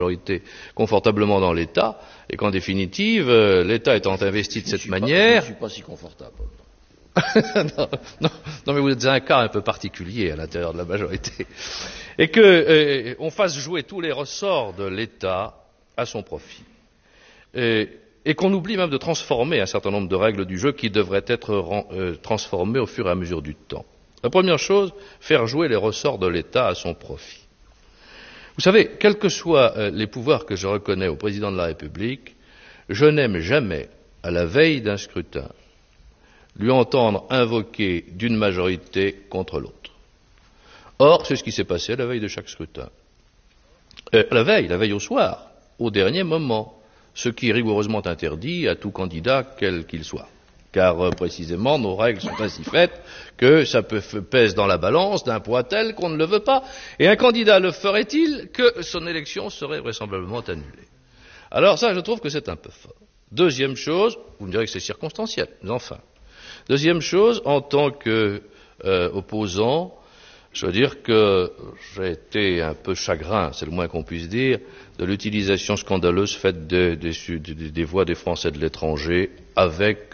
majorité confortablement dans l'État, et qu'en définitive, l'État étant investi de cette manière... Je ne suis pas si confortable. non, mais vous êtes un cas un peu particulier à l'intérieur de la majorité. Et que on fasse jouer tous les ressorts de l'État à son profit. Et qu'on oublie même de transformer un certain nombre de règles du jeu qui devraient être transformées au fur et à mesure du temps. La première chose, faire jouer les ressorts de l'État à son profit. Vous savez, quels que soient les pouvoirs que je reconnais au président de la République, je n'aime jamais, à la veille d'un scrutin, lui entendre invoquer d'une majorité contre l'autre. Or, c'est ce qui s'est passé à la veille de chaque scrutin. La veille au soir, au dernier moment, ce qui est rigoureusement interdit à tout candidat, quel qu'il soit. Car précisément, nos règles sont ainsi faites que ça pèse dans la balance d'un poids tel qu'on ne le veut pas. Et un candidat le ferait-il que son élection serait vraisemblablement annulée. Alors ça, je trouve que c'est un peu fort. Deuxième chose, vous me direz que c'est circonstanciel, mais enfin. Deuxième chose, en tant qu'opposant, je veux dire que j'ai été un peu chagrin, c'est le moins qu'on puisse dire, de l'utilisation scandaleuse faite des voix des Français de l'étranger avec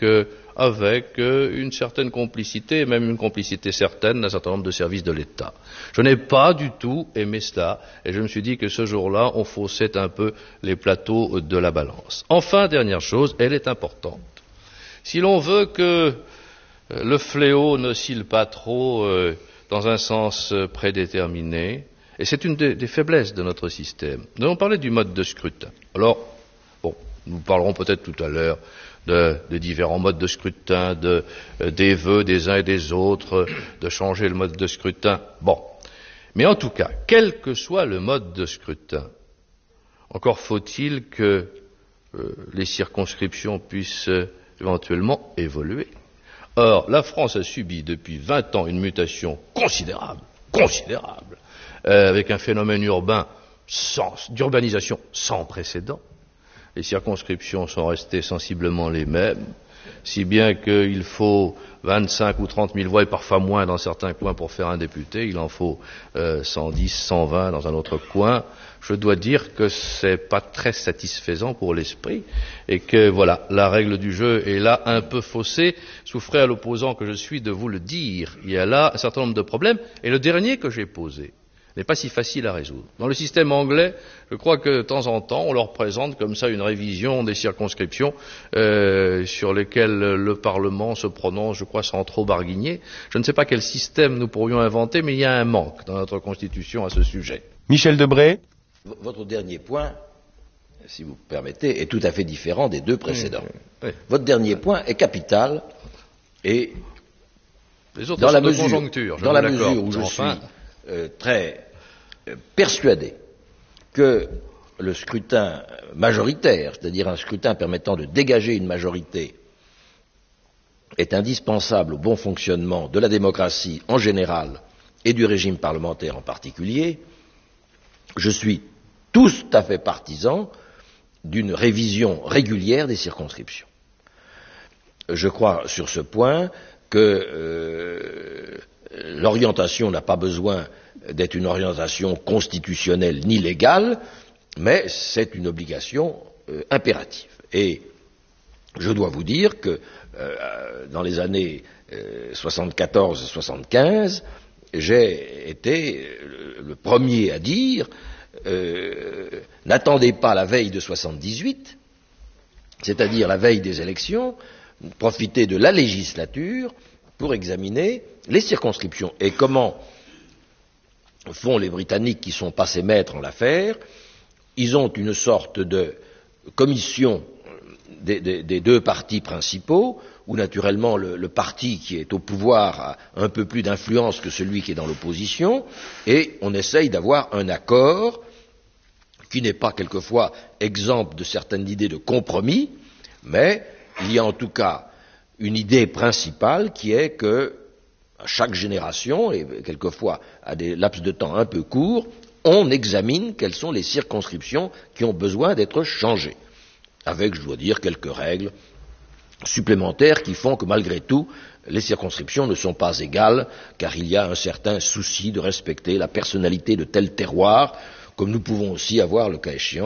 une certaine complicité, même une complicité certaine d'un certain nombre de services de l'État. Je n'ai pas du tout aimé cela, et je me suis dit que ce jour-là, on faussait un peu les plateaux de la balance. Enfin, dernière chose, elle est importante. Si l'on veut que le fléau n'oscille pas trop dans un sens prédéterminé, et c'est une des faiblesses de notre système. Nous allons parler du mode de scrutin. Alors, bon, nous parlerons peut-être tout à l'heure de différents modes de scrutin, des vœux des uns et des autres, de changer le mode de scrutin. Bon. Mais en tout cas, quel que soit le mode de scrutin, encore faut-il que les circonscriptions puissent éventuellement évoluer. Or, la France a subi depuis 20 ans une mutation considérable, avec un phénomène urbain d'urbanisation sans précédent. Les circonscriptions sont restées sensiblement les mêmes, si bien qu'il faut 25 ou 30 000 voix, et parfois moins dans certains coins pour faire un député, il en faut 110, 120 dans un autre coin. Je dois dire que c'est pas très satisfaisant pour l'esprit, et que voilà, la règle du jeu est là un peu faussée. Souffrez à l'opposant que je suis de vous le dire. Il y a là un certain nombre de problèmes, et le dernier que j'ai posé n'est pas si facile à résoudre. Dans le système anglais, je crois que de temps en temps, on leur présente comme ça une révision des circonscriptions sur lesquelles le Parlement se prononce, je crois, sans trop barguigner. Je ne sais pas quel système nous pourrions inventer, mais il y a un manque dans notre Constitution à ce sujet. Michel Debré. Votre dernier point, si vous permettez, est tout à fait différent des deux précédents. Oui. Votre dernier point est capital et les autres dans la mesure où je suis très persuadé que le scrutin majoritaire, c'est-à-dire un scrutin permettant de dégager une majorité, est indispensable au bon fonctionnement de la démocratie en général et du régime parlementaire en particulier, je suis tout à fait partisan d'une révision régulière des circonscriptions. Je crois sur ce point que l'orientation n'a pas besoin d'être une orientation constitutionnelle ni légale, mais c'est une obligation impérative. Et je dois vous dire que dans les années 74-75, j'ai été le premier à dire n'attendez pas la veille de 78, c'est-à-dire la veille des élections, profitez de la législature pour examiner les circonscriptions. Et comment font les Britanniques qui sont passés maîtres en l'affaire? Ils ont une sorte de commission des deux partis principaux, où naturellement le parti qui est au pouvoir a un peu plus d'influence que celui qui est dans l'opposition, et on essaye d'avoir un accord qui n'est pas quelquefois exempt de certaines idées de compromis, mais il y a en tout cas une idée principale qui est que à chaque génération, et quelquefois à des laps de temps un peu courts, on examine quelles sont les circonscriptions qui ont besoin d'être changées, avec, je dois dire, quelques règles supplémentaires qui font que malgré tout, les circonscriptions ne sont pas égales, car il y a un certain souci de respecter la personnalité de tel terroir, comme nous pouvons aussi avoir, le cas échéant,